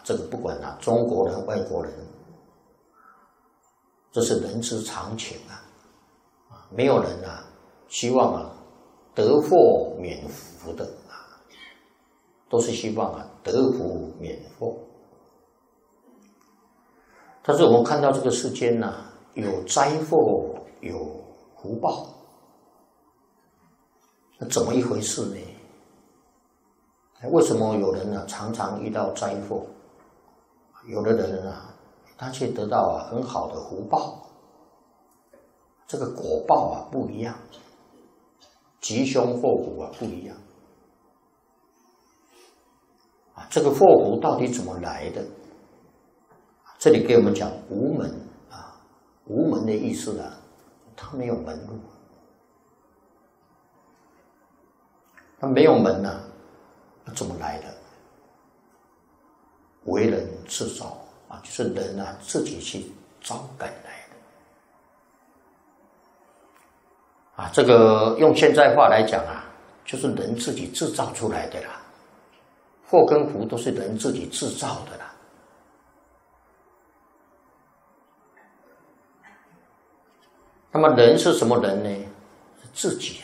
这个不管中国人、外国人，这是人之常情没有人希望得祸免福的都是希望得福免祸。但是我们看到这个世间有灾祸，有福报，那怎么一回事呢？为什么有人常常遇到灾祸，有的人他却得到很好的福报？这个果报不一样，吉凶祸福不一样这个祸福到底怎么来的？这里给我们讲无门无门的意思它没有门路，它没有门怎么来的？为人自造就是人自己去招感来的这个用现在话来讲就是人自己制造出来的啦。祸跟福都是人自己制造的啦。那么人是什么人呢？是自己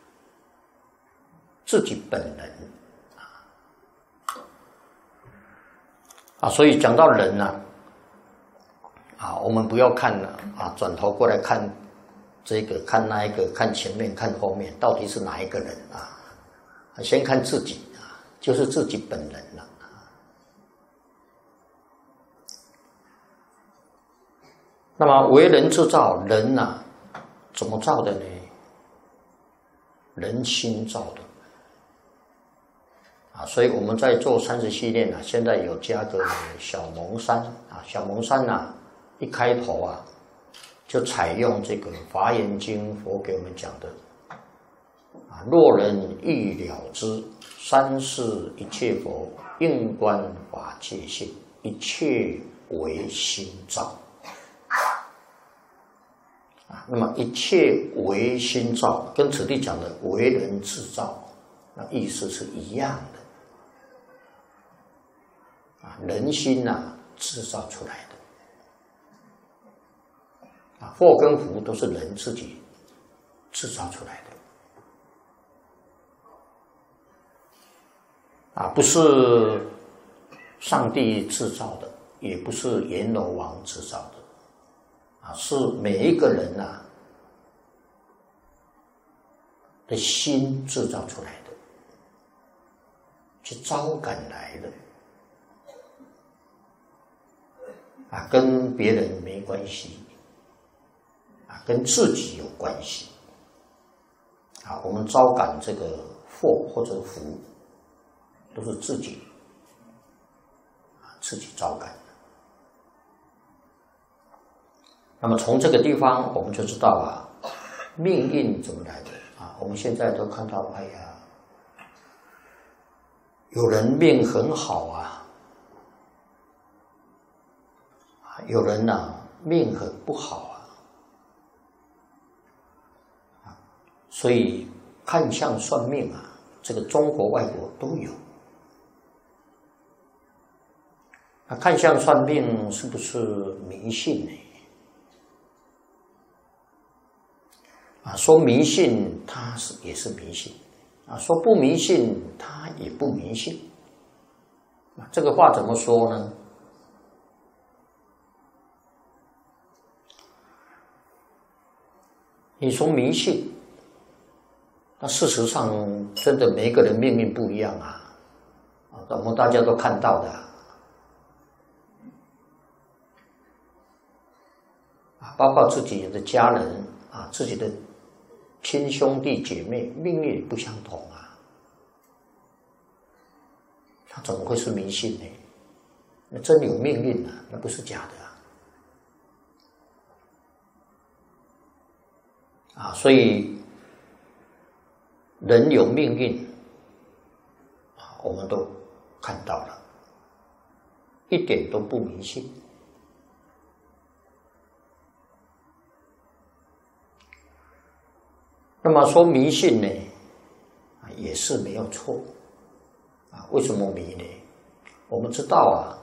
自己本人所以讲到人我们不要看转头过来看这个看那一个，看前面看后面，到底是哪一个人先看自己就是自己本人了那么为人制造，人怎么造的呢？人心造的所以我们在做30系列现在有加个小蒙山小蒙山一开头就采用这个《华严经》佛给我们讲的若人欲了知三世一切佛应观法界性，一切为心造那么一切为心造跟此地讲的为人制造那意思是一样的人心制造出来的祸跟福都是人自己制造出来的不是上帝制造的，也不是阎罗王制造的是每一个人的心制造出来的，去招感来的跟别人没关系跟自己有关系我们招感这个祸或者福都是自己招感的。那么从这个地方我们就知道命运怎么来的我们现在都看到有人命很好有人命很不好所以看相算命这个中国外国都有看相算命是不是迷信呢？说迷信它也是迷信说不迷信它也不迷信这个话怎么说呢？你说迷信，那事实上真的每一个人命运不一样我们大家都看到的包括自己的家人自己的亲兄弟姐妹命运也不相同他怎么会是迷信呢？那真有命运那不是假的所以人有命运我们都看到了，一点都不迷信那么说迷信呢也是没有错为什么迷呢？我们知道